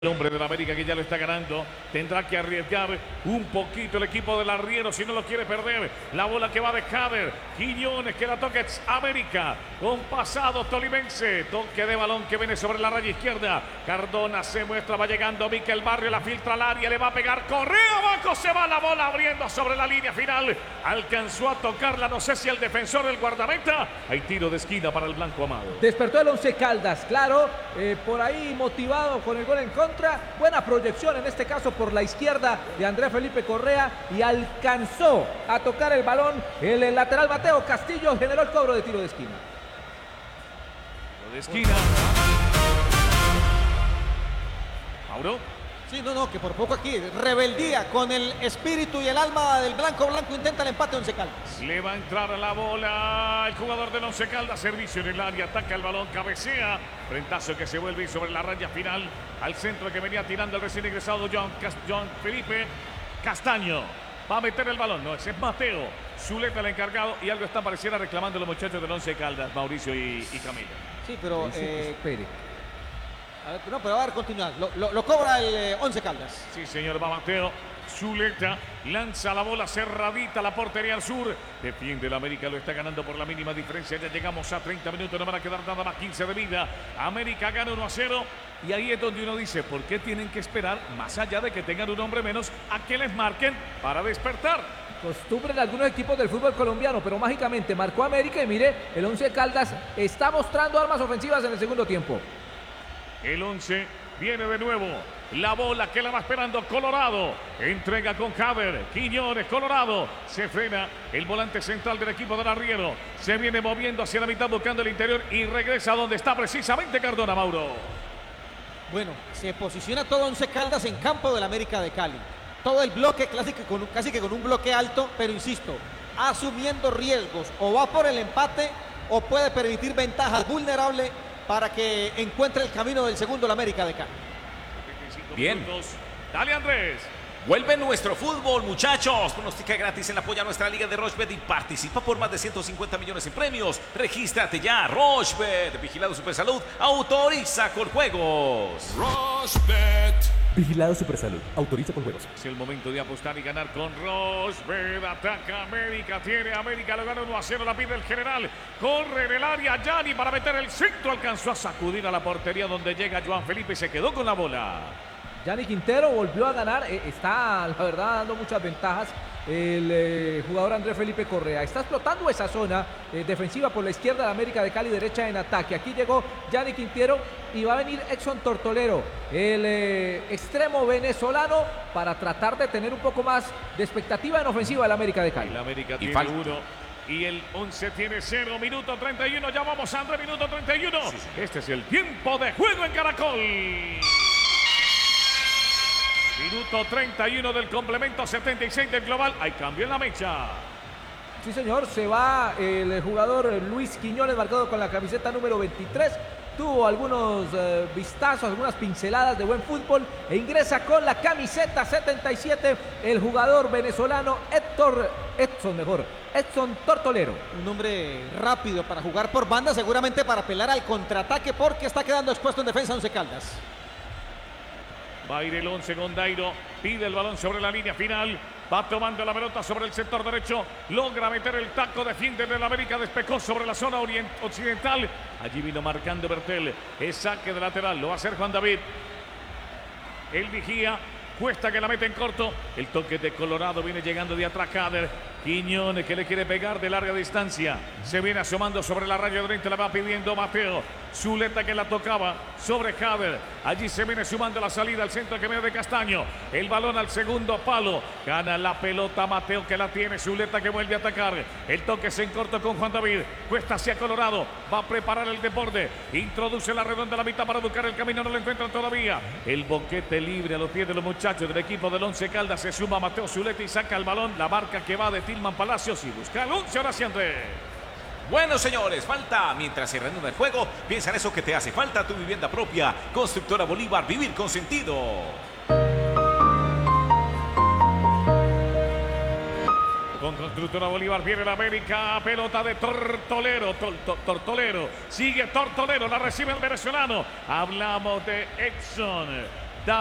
El hombre de la América que ya lo está ganando, tendrá que arriesgar un poquito el equipo del arriero si no lo quiere perder. La bola que va de Jader, Quiñones que la toca América, con pasado tolimense, toque de balón que viene sobre la raya izquierda. Cardona se muestra, va llegando Mikel Barrio, la filtra al área, le va a pegar, Correa abajo, se va la bola abriendo sobre la línea final. Alcanzó a tocarla, no sé si el defensor del guardameta. Hay tiro de esquina para el blanco amado. Despertó el Once Caldas, claro, por ahí motivado con el gol en contra. Buena proyección en este caso por la izquierda de Andrés Felipe Correa y alcanzó a tocar el balón. El lateral Mateo Castillo generó el cobro de tiro de esquina. Tiro de esquina. Mauro. Sí, que por poco aquí, rebeldía con el espíritu y el alma del blanco intenta el empate Once Caldas. Le va a entrar a la bola el jugador del Once Caldas, servicio en el área, ataca el balón, cabecea, frentazo que se vuelve sobre la raya final, al centro que venía tirando el recién ingresado John Felipe Castaño. Va a meter el balón, no, ese es Mateo, Zuleta el encargado y algo están pareciera reclamando los muchachos del Once Caldas, Mauricio y Camilo. Sí, pero espere. No, pero va a dar continuidad. Lo cobra el Once Caldas. Sí, señor, va Mateo. Zuleta lanza la bola cerradita a la portería al sur. Defiende el América, lo está ganando por la mínima diferencia. Ya llegamos a 30 minutos, no van a quedar nada más 15 de vida. América gana 1-0. Y ahí es donde uno dice, ¿por qué tienen que esperar, más allá de que tengan un hombre menos, a que les marquen para despertar? Costumbre en algunos equipos del fútbol colombiano, pero mágicamente marcó América y mire, el Once Caldas está mostrando armas ofensivas en el segundo tiempo. El 11 viene de nuevo. La bola que la va esperando Colorado. Entrega con Jader. Quiñones, Colorado. Se frena el volante central del equipo del arriero. Se viene moviendo hacia la mitad buscando el interior y regresa donde está precisamente Cardona, Mauro. Bueno, se posiciona todo Once Caldas en campo del América de Cali. Todo el bloque casi que con un bloque alto, pero insisto, asumiendo riesgos. O va por el empate o puede permitir ventajas vulnerables para que encuentre el camino del segundo la América de Cali. Bien. Dale, Andrés. Vuelve nuestro fútbol, muchachos. Pronostica gratis en la apoya a nuestra liga de Rochebet y participa por más de 150 millones en premios. Regístrate ya. Rochebet, Vigilado Supersalud, autoriza con juegos. Rochebet. Vigilado Supersalud, autoriza con juegos. Es el momento de apostar y ganar con Rochebet. Ataca América, tiene América, lo gana 1-0, la pide el general. Corre en el área, Gianni para meter el centro. Alcanzó a sacudir a la portería donde llega Joan Felipe y se quedó con la bola. Gianni Quintero volvió a ganar, está la verdad dando muchas ventajas el jugador Andrés Felipe Correa. Está explotando esa zona defensiva por la izquierda de América de Cali, derecha en ataque. Aquí llegó Gianni Quintero y va a venir Edson Tortolero, el extremo venezolano, para tratar de tener un poco más de expectativa en ofensiva del América de Cali. El América tiene 1 y el 11 tiene 0, minuto 31, ya vamos Andrés, minuto 31. Sí. Este es el tiempo de juego en Caracol. Minuto 31 del complemento, 76 del global. Hay cambio en la mecha. Sí, señor. Se va el jugador Luis Quiñones, marcado con la camiseta número 23. Tuvo algunos vistazos, algunas pinceladas de buen fútbol e ingresa con la camiseta 77 el jugador venezolano Edson Tortolero. Un hombre rápido para jugar por banda, seguramente para apelar al contraataque porque está quedando expuesto en defensa Once Caldas. Va a ir el 11 con Dairo, pide el balón sobre la línea final, va tomando la pelota sobre el sector derecho, logra meter el taco, defiende del América, despejó sobre la zona occidental, allí vino marcando Bertel, es saque de lateral, lo va a hacer Juan David, el vigía, cuesta que la mete en corto, el toque de Colorado viene llegando de atrás Jader, Quiñones que le quiere pegar de larga distancia, se viene asomando sobre la raya de frente, la va pidiendo Mateo, Zuleta que la tocaba sobre Jader, allí se viene sumando la salida al centro que viene de Castaño, el balón al segundo palo, gana la pelota Mateo que la tiene, Zuleta que vuelve a atacar, el toque es en corto con Juan David, cuesta hacia Colorado, va a preparar el deporte, introduce la redonda a la mitad para buscar el camino, no lo encuentran todavía, el boquete libre a los pies de los muchachos del equipo del Once Caldas, se suma Mateo Zuleta y saca el balón, la marca que va de Tilman Palacios y busca el 11, ahora sí Andrés. Bueno, señores, falta, mientras se reanuda el juego, piensa en eso que te hace falta, tu vivienda propia. Constructora Bolívar, vivir con sentido. Con Constructora Bolívar viene la América, pelota de Tortolero, Tortolero, sigue Tortolero, la recibe el venezolano. Hablamos de Edson.